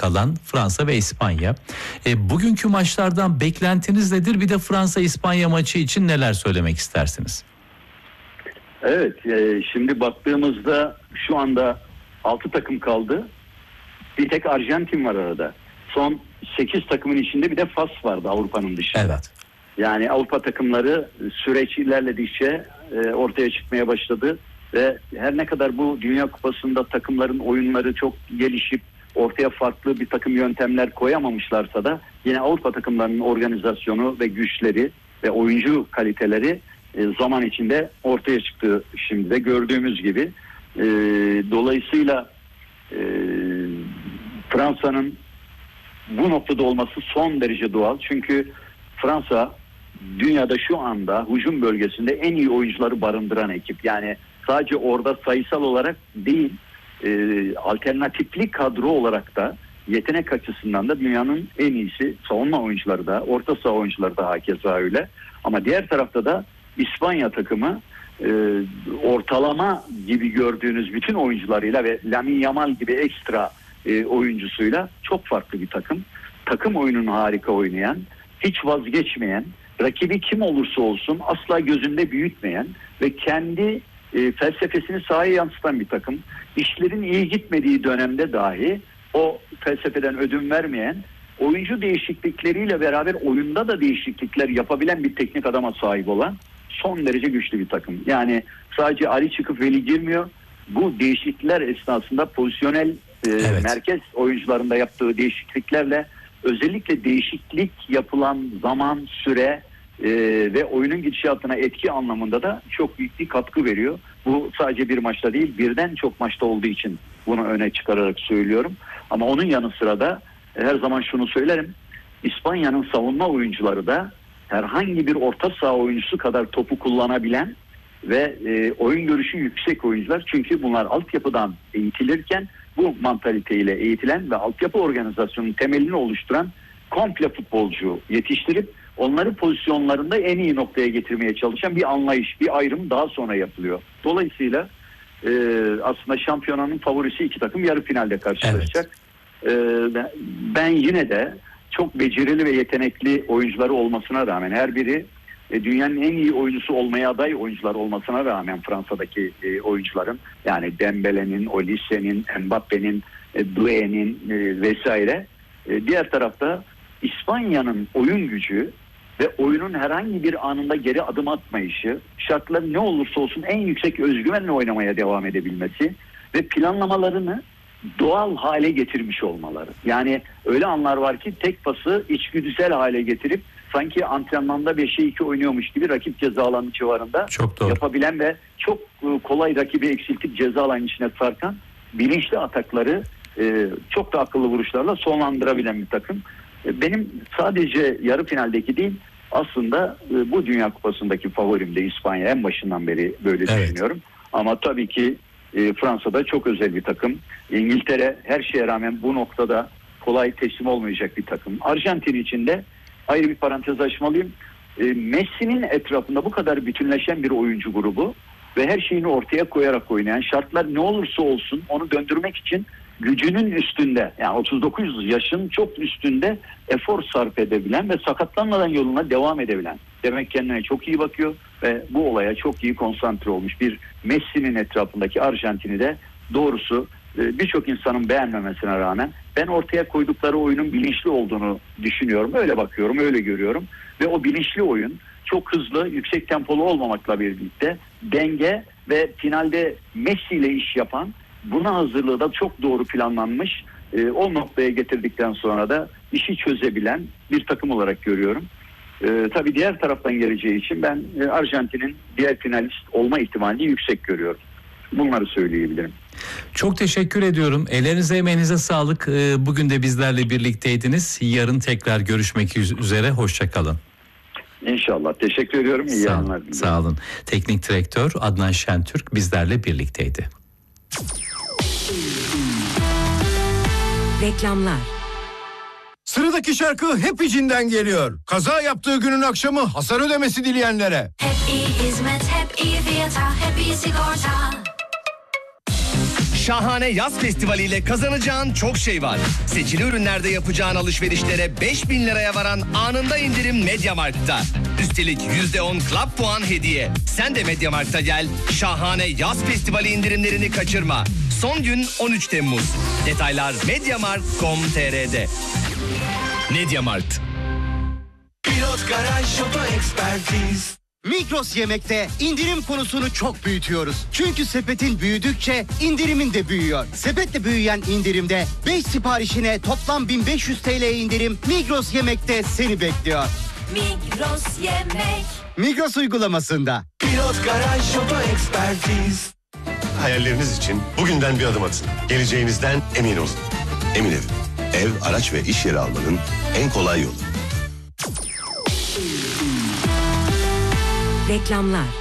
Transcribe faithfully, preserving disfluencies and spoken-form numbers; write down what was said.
kalan Fransa ve İspanya. E, bugünkü maçlardan beklentiniz nedir? Bir de Fransa-İspanya maçı için neler söylemek istersiniz? Evet, e, şimdi baktığımızda şu anda altı takım kaldı. Bir tek Arjantin var arada. Son sekiz takımın içinde bir de Fas vardı Avrupa'nın dışında. Evet. Yani Avrupa takımları süreç ilerledikçe e, ortaya çıkmaya başladı. Ve her ne kadar bu Dünya Kupası'nda takımların oyunları çok gelişip ortaya farklı bir takım yöntemler koyamamışlarsa da yine Avrupa takımlarının organizasyonu ve güçleri ve oyuncu kaliteleri e, zaman içinde ortaya çıktı şimdi de gördüğümüz gibi. E, dolayısıyla e, Fransa'nın bu noktada olması son derece doğal. Çünkü Fransa dünyada şu anda hücum bölgesinde en iyi oyuncuları barındıran ekip. Yani sadece orada sayısal olarak değil, e, alternatifli kadro olarak da yetenek açısından da dünyanın en iyisi. Savunma oyuncuları da, orta saha oyuncuları da hakeza öyle. Ama diğer tarafta da İspanya takımı e, ortalama gibi gördüğünüz bütün oyuncularıyla ve Lamine Yamal gibi ekstra e, oyuncusuyla çok farklı bir takım. Takım oyununu harika oynayan, hiç vazgeçmeyen, rakibi kim olursa olsun asla gözünde büyütmeyen ve kendi e, felsefesini sahaya yansıtan bir takım. İşlerin iyi gitmediği dönemde dahi o felsefeden ödün vermeyen, oyuncu değişiklikleriyle beraber oyunda da değişiklikler yapabilen bir teknik adama sahip olan son derece güçlü bir takım. Yani sadece Ali çıkıp Veli girmiyor. Bu değişiklikler esnasında pozisyonel e, evet. merkez oyuncularında yaptığı değişikliklerle özellikle değişiklik yapılan zaman, süre e, ve oyunun gidişatına etki anlamında da çok büyük bir katkı veriyor. Bu sadece bir maçta değil, birden çok maçta olduğu için bunu öne çıkararak söylüyorum. Ama onun yanı sıra da e, her zaman şunu söylerim. İspanya'nın savunma oyuncuları da herhangi bir orta saha oyuncusu kadar topu kullanabilen ve e, oyun görüşü yüksek oyuncular. Çünkü bunlar altyapıdan eğitilirken bu mantaliteyle eğitilen ve altyapı organizasyonunun temelini oluşturan komple futbolcu yetiştirip onları pozisyonlarında en iyi noktaya getirmeye çalışan bir anlayış, bir ayrım daha sonra yapılıyor. Dolayısıyla e, aslında şampiyonanın favorisi iki takım yarı finalde karşılaşacak. Evet. E, ben yine de çok becerili ve yetenekli oyuncuları olmasına rağmen her biri e, dünyanın en iyi oyuncusu olmaya aday oyuncular olmasına rağmen Fransa'daki e, oyuncuların yani Dembele'nin, Olise'nin, Mbappe'nin, e, Doué'nin e, vesaire. E, diğer tarafta İspanya'nın oyun gücü ve oyunun herhangi bir anında geri adım atmayışı, şartları ne olursa olsun en yüksek özgüvenle oynamaya devam edebilmesi ve planlamalarını doğal hale getirmiş olmaları. Yani öyle anlar var ki tek pası içgüdüsel hale getirip sanki antrenmanda beşe iki oynuyormuş gibi rakip ceza alanı civarında yapabilen ve çok kolay rakibi eksiltip ceza alanı içine sarkan bilinçli atakları e, çok da akıllı vuruşlarla sonlandırabilen bir takım. E, benim sadece yarı finaldeki değil aslında e, bu Dünya Kupası'ndaki favorim de İspanya, en başından beri böyle evet. düşünüyorum. Ama tabii ki e, Fransa'da çok özel bir takım. İngiltere her şeye rağmen bu noktada kolay teslim olmayacak bir takım. Arjantin için de ayrı bir parantez açmalıyım. E, Messi'nin etrafında bu kadar bütünleşen bir oyuncu grubu ve her şeyini ortaya koyarak oynayan, şartlar ne olursa olsun onu döndürmek için gücünün üstünde, yani otuz dokuz yaşın çok üstünde efor sarf edebilen ve sakatlanmadan yoluna devam edebilen, demek kendine çok iyi bakıyor ve bu olaya çok iyi konsantre olmuş bir Messi'nin etrafındaki Arjantin'i de doğrusu birçok insanın beğenmemesine rağmen ben ortaya koydukları oyunun bilinçli olduğunu düşünüyorum. Öyle bakıyorum, öyle görüyorum ve o bilinçli oyun çok hızlı, yüksek tempolu olmamakla birlikte denge ve finalde Messi ile iş yapan, buna hazırlığı da çok doğru planlanmış, e, o noktaya getirdikten sonra da işi çözebilen bir takım olarak görüyorum. E, tabii diğer taraftan geleceği için ben e, Arjantin'in diğer finalist olma ihtimalini yüksek görüyorum. Bunları söyleyebilirim. Çok teşekkür ediyorum. Ellerinize emeğinize sağlık. E, bugün de bizlerle birlikteydiniz. Yarın tekrar görüşmek üzere. Hoşça kalın. İnşallah. Teşekkür ediyorum. İyi sağ, olun, sağ olun. Teknik direktör Adnan Şentürk bizlerle birlikteydi. Reklamlar. Sıradaki şarkı hep içinden geliyor. Kaza yaptığı günün akşamı hasar ödemesi dileyenlere. Hep iyi hizmet, hep iyi fiyata, hep iyi sigorta. Şahane Yaz Festivali ile kazanacağın çok şey var. Seçili ürünlerde yapacağın alışverişlere beş bin liraya varan anında indirim MediaMarkt'ta. Üstelik yüzde on Club puan hediye. Sen de MediaMarkt'a gel. Şahane Yaz Festivali indirimlerini kaçırma. Son gün on üç Temmuz. Detaylar mediamarkt nokta com nokta tr'de. MediaMarkt. Pilot Garaj Oto Ekspertiz. Migros Yemek'te indirim konusunu çok büyütüyoruz. Çünkü sepetin büyüdükçe indirimin de büyüyor. Sepetle büyüyen indirimde beş siparişine toplam bin beş yüz T L indirim Migros Yemek'te seni bekliyor. Migros Yemek. Migros uygulamasında. Pilot Garaj Oto Ekspertiz. Hayalleriniz için bugünden bir adım atın. Geleceğinizden emin olun. Emin Ev. Ev, araç ve iş yeri almanın en kolay yolu. Reklamlar.